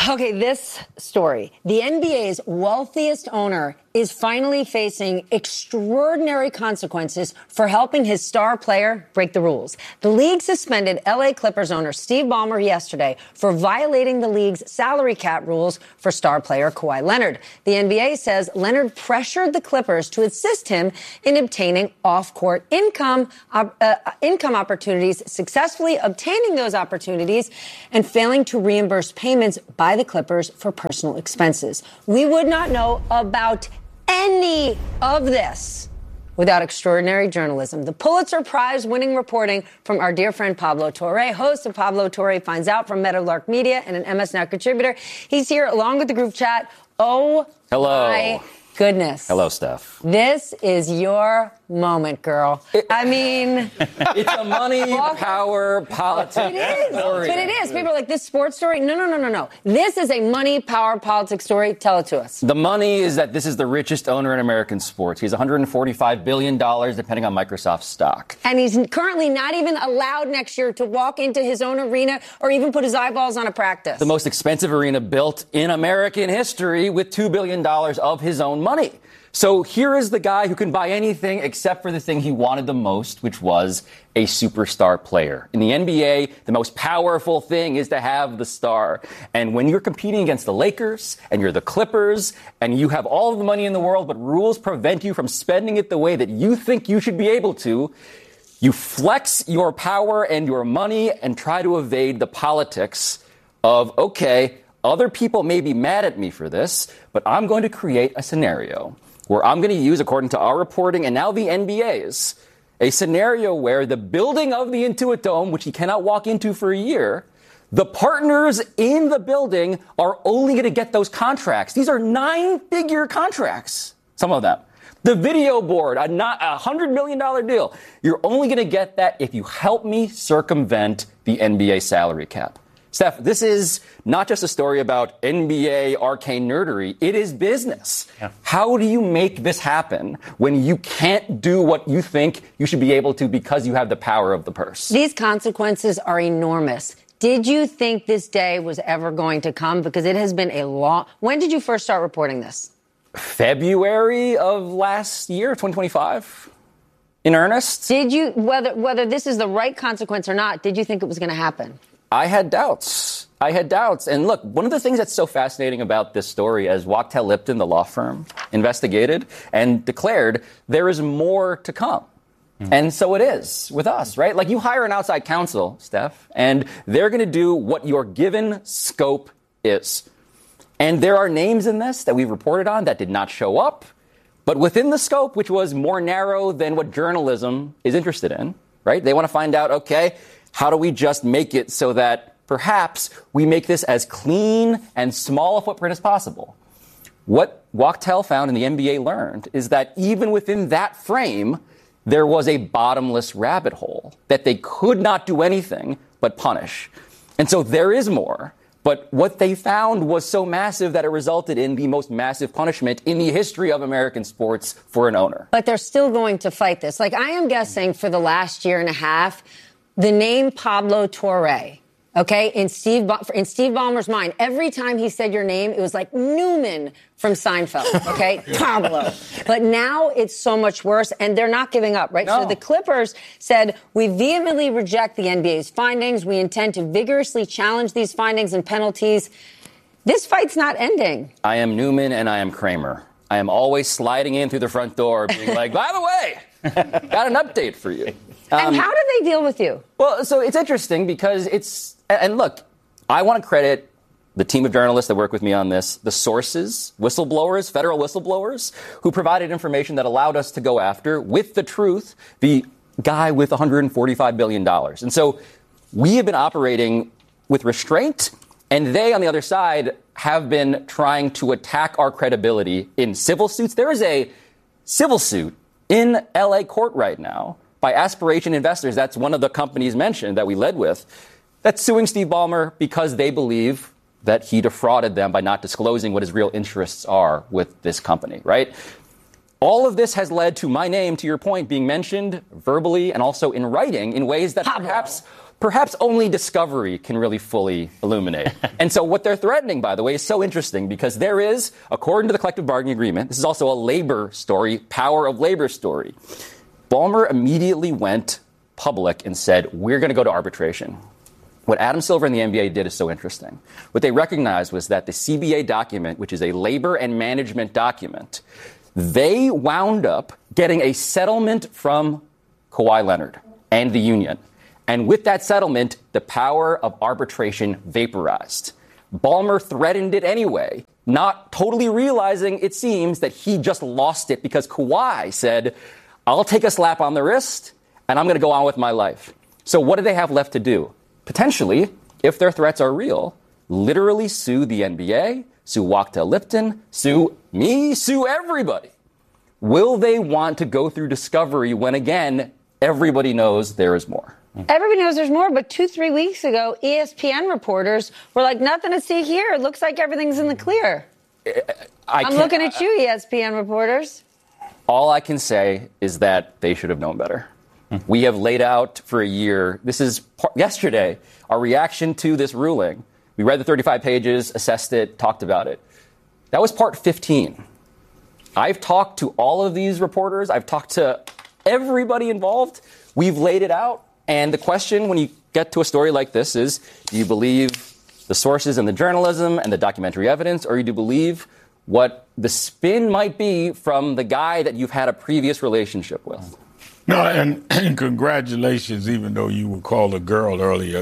Okay, this story. The NBA's wealthiest owner is finally facing extraordinary consequences for helping his star player break the rules. The league suspended LA Clippers owner Steve Ballmer yesterday for violating the league's salary cap rules for star player Kawhi Leonard. The NBA says Leonard pressured the Clippers to assist him in obtaining off-court income opportunities, successfully obtaining those opportunities and failing to reimburse payments by the Clippers for personal expenses. We would not know about any of this without extraordinary journalism. The Pulitzer Prize winning reporting from our dear friend Pablo Torre, host of Pablo Torre Finds Out from Meadowlark Media and an MS Now contributor. He's here along with the group chat. Oh, hello. My goodness. Hello, Steph. This is your moment, girl. It's a money, power, politics story. But it is. People are like, this sports story? No. This is a money, power, politics story. Tell it to us. The money is that this is the richest owner in American sports. He's $145 billion, depending on Microsoft stock. And he's currently not even allowed next year to walk into his own arena or even put his eyeballs on a practice. The most expensive arena built in American history with $2 billion of his own money. So here is the guy who can buy anything except for the thing he wanted the most, which was a superstar player. In the NBA, the most powerful thing is to have the star. And when you're competing against the Lakers and you're the Clippers and you have all of the money in the world, but rules prevent you from spending it the way that you think you should be able to, you flex your power and your money and try to evade the politics of, okay, other people may be mad at me for this, but I'm going to create a scenario where I'm going to use, according to our reporting and now the NBA's, a scenario where the building of the Intuit Dome, which he cannot walk into for a year, the partners in the building are only going to get those contracts. These are 9-figure contracts, some of them. The video board, a $100 million deal. You're only going to get that if you help me circumvent the NBA salary cap. Steph, this is not just a story about NBA arcane nerdery. It is business. Yeah. How do you make this happen when you can't do what you think you should be able to because you have the power of the purse? These consequences are enormous. Did you think this day was ever going to come? Because it has been a long... When did you first start reporting this? February of last year, 2025. In earnest. Did you, whether this is the right consequence or not, did you think it was going to happen? I had doubts. And look, one of the things that's so fascinating about this story, as Wachtell Lipton, the law firm, investigated and declared there is more to come. And so it is with us, right? Like you hire an outside counsel, Steph, and they're going to do what your given scope is. And there are names in this that we've reported on that did not show up, but within the scope, which was more narrow than what journalism is interested in, right? They want to find out, okay, how do we just make it so that perhaps we make this as clean and small a footprint as possible? What Wachtell found and the NBA learned is that even within that frame, there was a bottomless rabbit hole that they could not do anything but punish. And so there is more. But what they found was so massive that it resulted in the most massive punishment in the history of American sports for an owner. But they're still going to fight this. Like I am guessing for the last year and a half, the name Pablo Torre, okay, in Steve Ballmer's mind, every time he said your name, it was like Newman from Seinfeld, okay? Pablo. But now it's so much worse, and they're not giving up, right? No. So the Clippers said, we vehemently reject the NBA's findings. We intend to vigorously challenge these findings and penalties. This fight's not ending. I am Newman and I am Kramer. I am always sliding in through the front door being like, by the way, got an update for you. And how do they deal with you? Well, so it's interesting because and look, I want to credit the team of journalists that work with me on this, the sources, whistleblowers, federal whistleblowers, who provided information that allowed us to go after, with the truth, the guy with $145 billion. And so we have been operating with restraint, and they, on the other side, have been trying to attack our credibility in civil suits. There is a civil suit in L.A. court right now by Aspiration Investors. That's one of the companies mentioned that we led with, that's suing Steve Ballmer because they believe that he defrauded them by not disclosing what his real interests are with this company, right? All of this has led to my name, to your point, being mentioned verbally and also in writing in ways that perhaps only discovery can really fully illuminate. And so what they're threatening, by the way, is so interesting because there is, according to the collective bargaining agreement, this is also a labor story, power of labor story. Ballmer immediately went public and said, we're going to go to arbitration. What Adam Silver and the NBA did is so interesting. What they recognized was that the CBA document, which is a labor and management document, they wound up getting a settlement from Kawhi Leonard and the union. And with that settlement, the power of arbitration vaporized. Ballmer threatened it anyway, not totally realizing, it seems, that he just lost it because Kawhi said, I'll take a slap on the wrist and I'm going to go on with my life. So what do they have left to do? Potentially, if their threats are real, literally sue the NBA, sue Wachtell Lipton, sue me, sue everybody. Will they want to go through discovery when, again, everybody knows there is more? Everybody knows there's more, but 2-3 weeks ago, ESPN reporters were like, nothing to see here. It looks like everything's in the clear. I'm looking at you, ESPN reporters. All I can say is that they should have known better. We have laid out for a year, this is yesterday, our reaction to this ruling. We read the 35 pages, assessed it, talked about it. That was part 15. I've talked to all of these reporters. I've talked to everybody involved. We've laid it out. And the question when you get to a story like this is, do you believe the sources and the journalism and the documentary evidence, or do you believe what the spin might be from the guy that you've had a previous relationship with? No, and congratulations, even though you were called a girl earlier.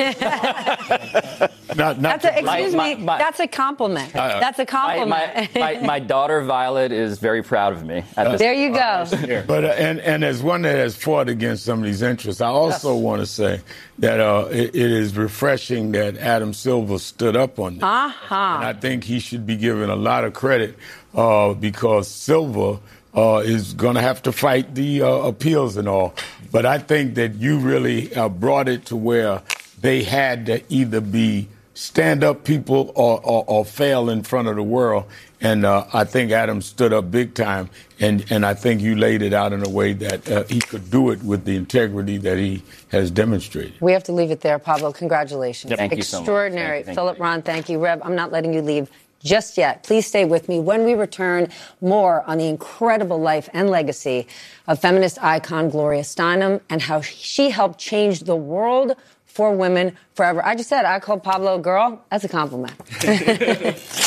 That's a compliment. That's a compliment. My daughter, Violet, is very proud of me. There you go. But and as one that has fought against some of these interests, I also want to say that it is refreshing that Adam Silver stood up on this. And I think he should be given a lot of credit because Silver is going to have to fight the appeals and all. But I think that you really brought it to where they had to either be stand-up people or fail in front of the world. And I think Adam stood up big time. And I think you laid it out in a way that he could do it with the integrity that he has demonstrated. We have to leave it there, Pablo. Congratulations. Thank you so much. Extraordinary. Thank you. Philip, Ron, thank you. Reb, I'm not letting you leave just yet. Please stay with me. When we return, more on the incredible life and legacy of feminist icon Gloria Steinem and how she helped change the world for women forever. I just said I called Pablo a girl. That's a compliment.